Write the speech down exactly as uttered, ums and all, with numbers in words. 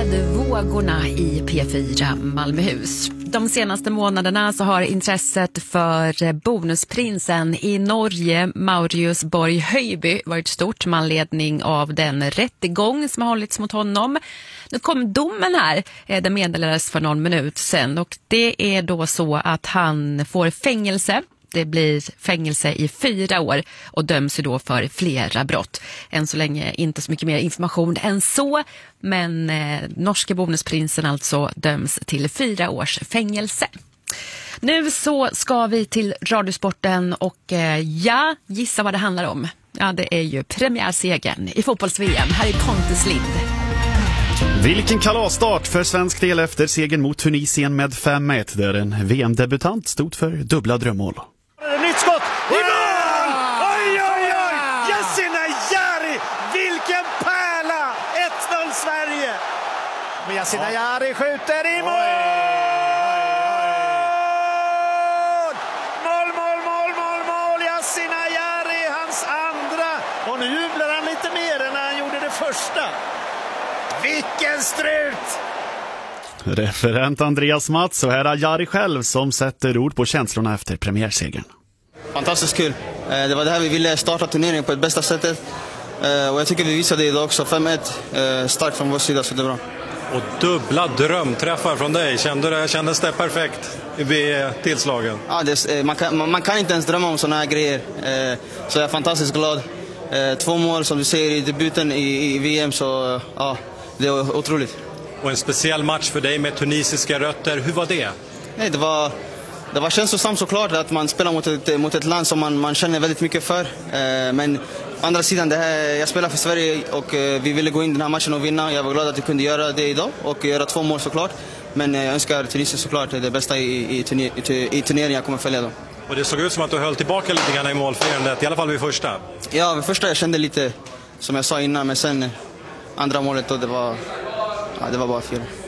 med vågorna i P fyra Malmöhus. De senaste månaderna så har intresset för bonusprinsen i Norge, Maurius Borg Høiby, varit stort med anledning av den rättegång som har hållits mot honom. Nu kom domen här, det meddelades för någon minut sedan, och det är då så att han får fängelse. Det blir fängelse i fyra år och döms ju då för flera brott. Än så länge inte så mycket mer information än så, men eh, norska bonusprinsen alltså döms till fyra års fängelse. Nu så ska vi till Radiosporten och eh, ja, gissa vad det handlar om. Ja, det är ju premiärsegern i fotbolls-V M här i Pontus Lind. Vilken kalasstart för svensk del efter segern mot Tunisien med fem ett, där en V M-debutant stod för dubbla drömmål. Nytt skott i mål! Oj, oj, oj! Yasin Ayari! Vilken pärla! ett noll Sverige! Men Yasin Ayari skjuter i mål! Mål, mål, mål, mål, mål! Yasin Ayari, hans andra! Och nu jublar han lite mer än när han gjorde det första. Vilken strut! Referent Andreas Mats, och här är Ayari själv som sätter ord på känslorna efter premiärsegern. Fantastiskt kul. Det var det här vi ville starta turneringen på ett bästa sättet. Och jag tycker vi visade det idag också. fem ett, starkt från vår sida, så det är bra. Och dubbla drömträffar från dig. Kände det, kändes det perfekt vid tillslagen? Ja, det, man, kan, man kan inte ens drömma om såna här grejer. Så jag är fantastiskt glad. Två mål som du ser i debuten i, i V M, så ja, det är otroligt. Och en speciell match för dig med tunisiska rötter. Hur var det? Nej, det var... Det var känslosamt såklart att man spelar mot ett, mot ett land som man, man känner väldigt mycket för. Eh, men å andra sidan, det här, jag spelar för Sverige och eh, vi ville gå in den här matchen och vinna. Jag var glad att vi kunde göra det idag och göra två mål såklart. Men eh, jag önskar Tunisien såklart det bästa i, i, turner, i, i turneringen jag kommer följa då. Och det såg ut som att du höll tillbaka lite grann i målfirandet, i alla fall vid första. Ja, vid första jag kände lite, som jag sa innan, men sen andra målet då, det var, ja, det var bara fel.